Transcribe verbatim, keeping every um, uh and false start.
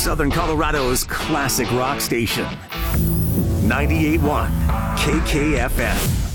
Southern Colorado's classic rock station. ninety-eight point one K K F M.